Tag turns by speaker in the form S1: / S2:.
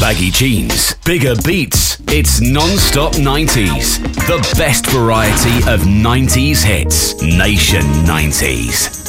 S1: Baggy jeans, bigger beats. It's non-stop 90s. The best variety of 90s hits. Nation 90s.